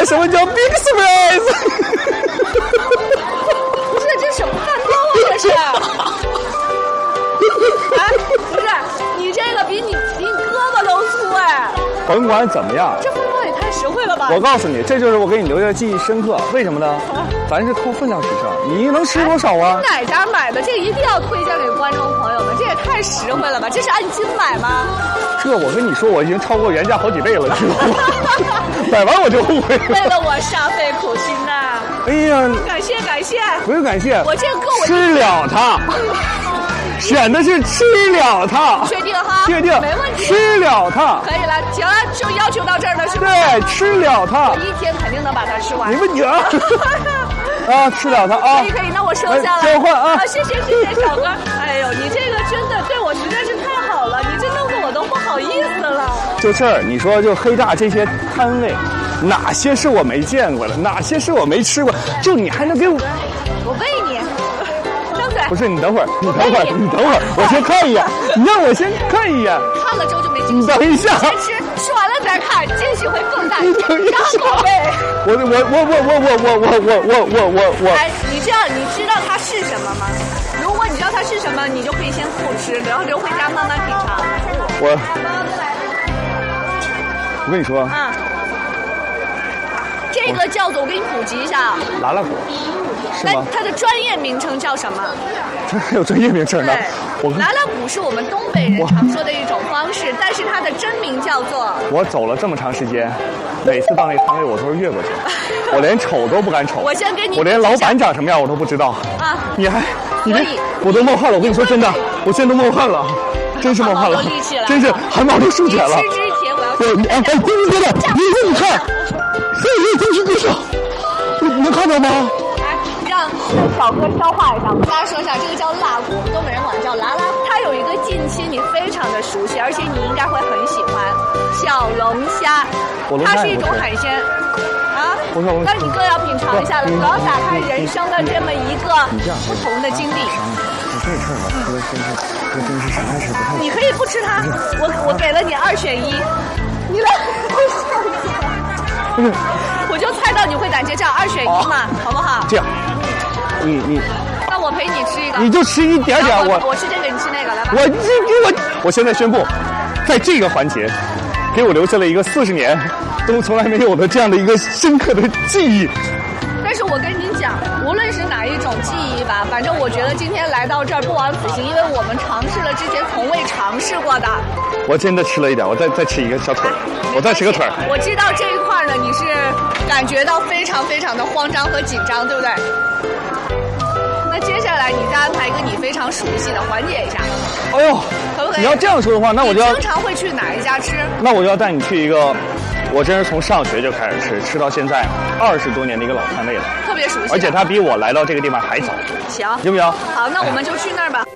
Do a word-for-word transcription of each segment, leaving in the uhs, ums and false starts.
什么叫 big surprise？ 不是，这什么蛋糕啊？这是？哎，不是，你这个比你比你胳膊都粗哎！ 甭管怎么样， 这风包也太实惠了吧！ 我告诉你，这就是我给你留下的记忆深刻。为什么呢？咱是靠分量取胜，你能吃多少啊？ 哪家买的？这一定要推荐给观众朋友们，这也太实惠了吧！这是按斤买吗？ 这我跟你说，我已经超过原价好几倍了，知道吗？买完我就后悔了。 为了我煞费苦心呐！ 哎呀， 感谢感谢， 不用感谢， 我这个够我吃了它。选的是吃了它， 确定哈？ 确定， 没问题。 吃了它， 可以了，行了，就要求到这儿了，是吧？ 对，吃了它。 我一天肯定能把它吃完。 没问题啊！啊，吃了它啊！ 可以可以，那我收下了。 交换啊！ 啊，谢谢谢谢小哥。哎呦，你这个真的对我实在是太好了，你这弄得我都不好意思了。 就这儿，你说就黑大这些摊位，哪些是我没见过的，哪些是我没吃过？就你还能给我？ 我喂你。 不是你等会儿，你等会儿，你等会儿，我先看一眼，你让我先看一眼。 看了之后就没惊喜。 你等一下， 先吃，吃完了再看，惊喜会更大。 你等一下， 宝贝。 我我我我我我我我我我我我。 哎，你知道你知道它是什么吗？如果你知道它是什么，你就可以先不吃，然后留回家慢慢品尝。 我，我跟你说啊，这个叫做我给你普及一下， 拉拉果。 那它的专业名称叫什么？ 这还有专业名称呢。我拉拉鼓是我们东北人常说的一种方式，但是它的真名叫做…… 我走了这么长时间，每次到那摊位我都是越过去，我连瞅都不敢瞅。 我先给你， 我连老板长什么样我都不知道啊！你还，你这，我都冒汗了。我跟你说真的，我现在都冒汗了，真是冒汗了，真是汗毛都竖起来了。 吃之前我要我哎哎，对对对的，你你看，嘿嘿，真是不少，你能看到吗？ 让小哥消化一下，我跟大家说一下，这个叫辣骨，我们东北人管它叫拉拉。它有一个近亲你非常的熟悉，而且你应该会很喜欢小龙虾，它是一种海鲜啊。但是你更要品尝一下了，主要打开人生的这么一个不同的经历。 这事儿吧，哥真是哥真是实在是不太。 你可以不吃它，我我给了你二选一，你来。我就猜到你会打结账，二选一嘛，好不好？ 这样。你你， 那我陪你吃一个， 你就吃一点点。 我我吃这个，你吃那个，来吧。 我这我我现在宣布，在这个环节，给我留下了一个四十年都从来没有的这样的一个深刻的记忆。 但是我跟你讲，无论是哪一种记忆吧，反正我觉得今天来到这儿不枉此行，因为我们尝试了之前从未尝试过的。 我真的吃了一点，我再再吃一个小腿，我再吃个腿。 我知道这一块呢，你是感觉到非常非常的慌张和紧张，对不对？那接下来你再安排一个你非常熟悉的，缓解一下。 哎呦， 可不可以？ 你要这样说的话，那我就要经常会去哪一家吃？ 那我就要带你去一个，我真是从上学就开始吃，吃到现在二十多年的一个老摊位了， 特别熟悉。 而且他比我来到这个地方还早。 行， 行不行？ 好，那我们就去那儿吧。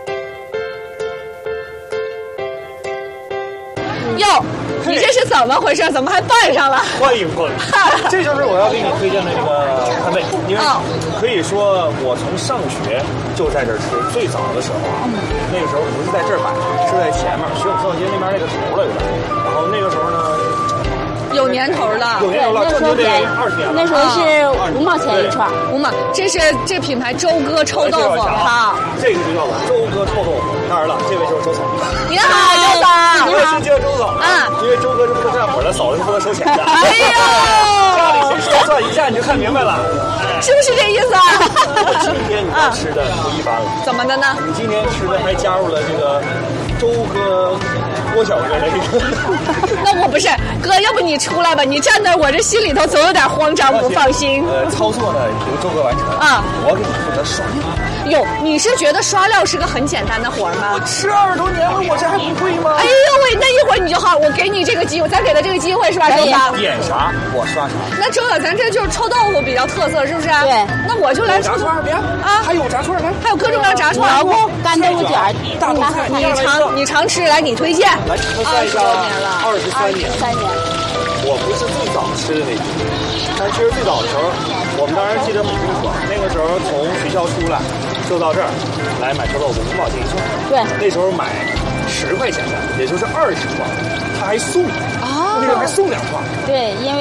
哟，你这是怎么回事？怎么还办上了？ 欢迎光临，这就是我要给你推荐的这个摊位，因为可以说我从上学就在这儿吃。最早的时候啊，那个时候不是在这儿摆，是在前面学武校街那边那个头了有点。然后那个时候呢， 有年头了， 有年头了，这就得二十年了。 那时候是五毛钱一串， 五毛。这是这品牌周哥臭豆腐，好， 这个就叫周哥臭豆腐。当然了，这位就是周总。 你好，周总。 我也先介绍周总啊，因为周哥是不干活的，嫂子是负责收钱的。 哎呦， 家里先说算一下，你就看明白了， 是不是这意思啊？ 今天你吃的不一般了， 怎么的呢？ 你今天吃的还加入了这个周哥、郭小哥的这个。 那我不是哥，要不你出来吧？你站那，我这心里头总有点慌张，不放心。 呃，操作呢由周哥完成啊，我给你负责刷料。 哟，你是觉得刷料是个很简单的活吗？ 我吃二十多年了，我这还不会吗？ 哎呦喂，那一会儿你就好，我给你这个机会，再给他这个机会是吧，周哥？ 点啥我刷啥。 那周哥，咱这就是臭豆腐比较特色，是不是？ 对。 那我就来炸串别啊， 还有炸串来， 还有各种各样炸串， 蘑菇、干豆腐卷、 大豆菜， 你常你常吃，来你推荐。 来，二十多年了，二十三年， 三年。 我不是最早吃的那批，但其实最早的时候，我们当然记得很清楚，那个时候从学校出来就到这儿来买臭豆腐，五毛钱一串。 对， 那时候买十块钱的，也就是二十串，他还送啊，那个还送两串。 对，因为。